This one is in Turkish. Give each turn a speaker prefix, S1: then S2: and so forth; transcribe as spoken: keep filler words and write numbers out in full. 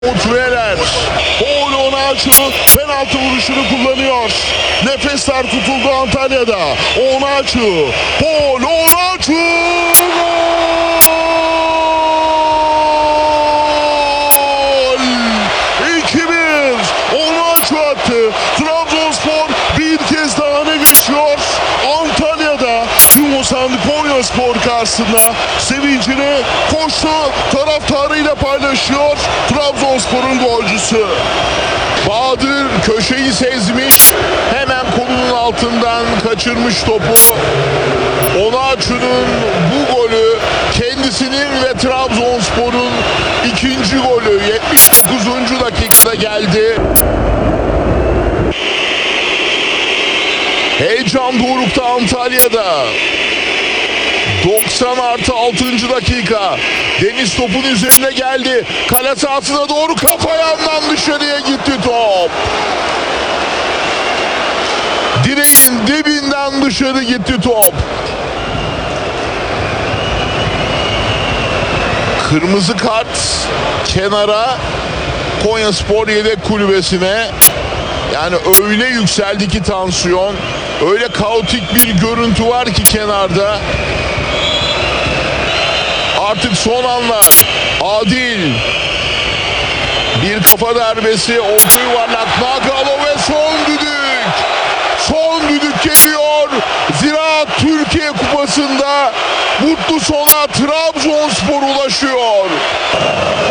S1: Mutluyeler. Paul Onaçu penaltı vuruşunu kullanıyor. Nefesler tutuldu Antalya'da. Onaçu. Paul Onaçu. Gol! iki bir. Onaçu attı. Trabzonspor bir kez daha öne geçiyor. Antalya'da Yumosan Konyaspor karşısında sevincini koştu taraftarıyla paylaşıyor Trabzonspor'un golcüsü. Bahadır köşeyi sezmiş, hemen kolunun altından kaçırmış topu. Onaçu'nun bu golü kendisinin ve Trabzonspor'un ikinci golü yetmiş dokuzuncu dakikada geldi. Heyecan dorukta Antalya'da. doksan artı altıncı dakika. Deniz topun üzerine geldi. Kale sahasına doğru kafa yandan dışarıya gitti top. Direğin dibinden dışarı gitti top. Kırmızı kart kenara, Konyaspor yedek kulübesine. Yani öyle yükseldi ki tansiyon. Öyle kaotik bir görüntü var ki kenarda. Artık son anlar. Adil. Bir kafa darbesi. Orta yuvarlak. Nagalo ve son düdük. Son düdük geliyor. Ziraat Türkiye Kupası'nda mutlu sona Trabzonspor ulaşıyor.